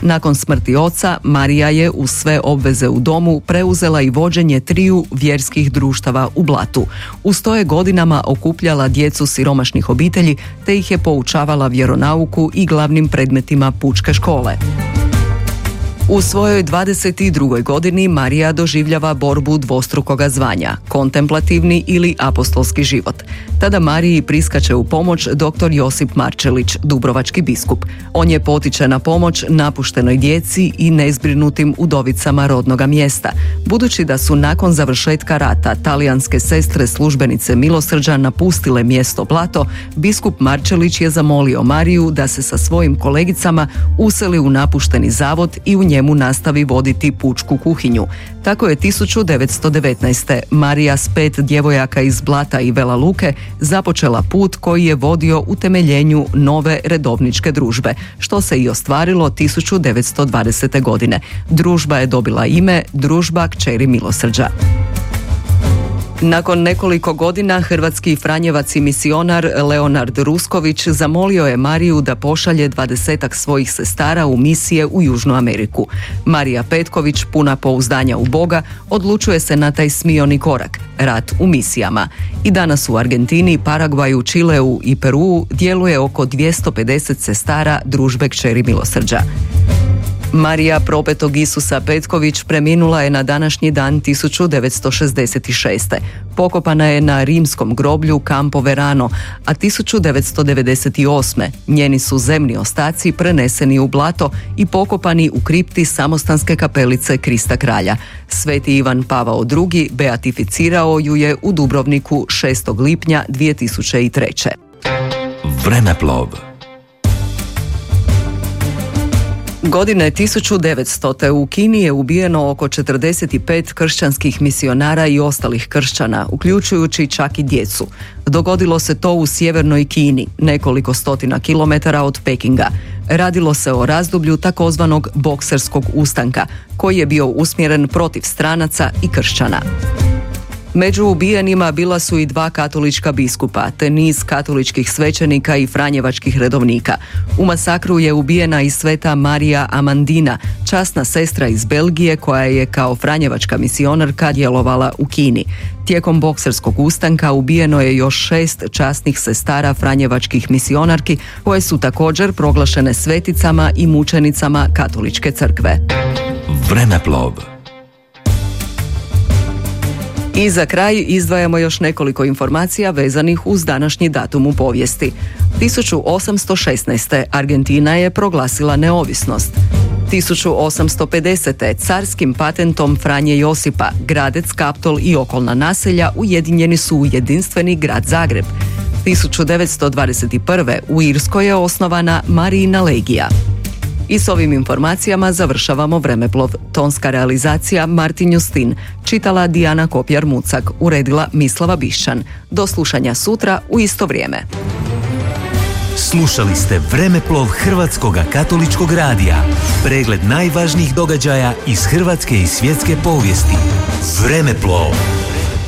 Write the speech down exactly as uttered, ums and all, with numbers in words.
Nakon smrti oca, Marija je uz sve obveze u domu preuzela i vođenje triju vjerskih društava u Blatu. Uz to je godinama okupljala djecu siromašnih obitelji te ih je poučavala vjeronauku i glavnim predmetima pučke škole. U svojoj dvadeset drugoj godini Marija doživljava borbu dvostrukoga zvanja, kontemplativni ili apostolski život. Tada Mariji priskače u pomoć doktor Josip Marčelić, dubrovački biskup. On je potiče na pomoć napuštenoj djeci i nezbrinutim udovicama rodnoga mjesta. Budući da su nakon završetka rata talijanske sestre službenice milosrđa napustile mjesto Blato, biskup Marčelić je zamolio Mariju da se sa svojim kolegicama useli u napušteni zavod i u njemu nastavi voditi pučku kuhinju. Tako je tisuću devetsto devetnaeste. Marija s pet djevojaka iz Blata i Vela Luke započela put koji je vodio utemeljenju nove redovničke družbe, što se i ostvarilo tisuću devetsto dvadesete. godine. Družba je dobila ime Družba kćeri milosrđa. Nakon nekoliko godina hrvatski franjevac i misionar Leonard Rusković zamolio je Mariju da pošalje dvadesetak svojih sestara u misije u Južnu Ameriku. Marija Petković, puna pouzdanja u Boga, odlučuje se na taj smioni korak, rat u misijama. I danas u Argentini, Paragvaju, Čileu i Peruu djeluje oko dvjesto pedeset sestara Družbe kćeri milosrđa. Marija propetog Isusa Petković preminula je na današnji dan tisuću devetsto šezdeset šeste. Pokopana je na rimskom groblju Campo Verano, a tisuću devetsto devedeset osme. njeni su zemni ostaci preneseni u Blato i pokopani u kripti samostanske kapelice Krista Kralja. Sveti Ivan Pavao drugi beatificirao ju je u Dubrovniku šestog lipnja dvije tisuće treće. Vremeplov. Godine tisuću devetstote. u Kini je ubijeno oko četrdeset pet kršćanskih misionara i ostalih kršćana, uključujući čak i djecu. Dogodilo se to u sjevernoj Kini, nekoliko stotina kilometara od Pekinga. Radilo se o razdoblju takozvanog bokserskog ustanka, koji je bio usmjeren protiv stranaca i kršćana. Među ubijenima bila su i dva katolička biskupa, te niz katoličkih svećenika i franjevačkih redovnika. U masakru je ubijena i sveta Marija Amandina, časna sestra iz Belgije koja je kao franjevačka misionarka djelovala u Kini. Tijekom bokserskog ustanka ubijeno je još šest časnih sestara franjevačkih misionarki koje su također proglašene sveticama i mučenicama katoličke crkve. Vremeplov. I za kraj izdvajamo još nekoliko informacija vezanih uz današnji datum u povijesti. tisuću osamsto šesnaeste. Argentina je proglasila neovisnost. tisuću osamsto pedesete. carskim patentom Franje Josipa, Gradec, Kaptol i okolna naselja ujedinjeni su u jedinstveni grad Zagreb. tisuću devetsto dvadeset prve. u Irskoj je osnovana Marijina legija. I s ovim informacijama završavamo Vremeplov. Tonska realizacija Martin Justin, čitala Dijana Kopjar-Mucak, uredila Mislava Bišćan. Do slušanja sutra u isto vrijeme. Slušali ste Vremeplov Hrvatskog katoličkog radija. Pregled najvažnijih događaja iz hrvatske i svjetske povijesti. Vremeplov.